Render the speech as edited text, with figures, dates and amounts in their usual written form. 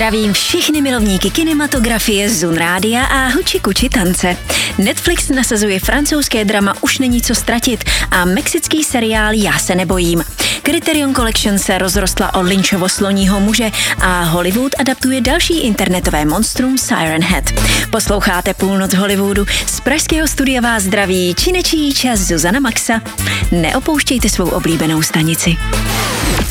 Zdravím všechny milovníky kinematografie, Zun Rádia a huči kuči tance. Netflix nasazuje francouzské drama Už není co ztratit a mexický seriál Já se nebojím. Criterion Collection se rozrostla o Lynchovo sloního muže a Hollywood adaptuje další internetové monstrum Siren Head. Posloucháte Půlnoc Hollywoodu, z pražského studia vás zdraví činečí čas Zuzana Maxa. Neopouštějte svou oblíbenou stanici.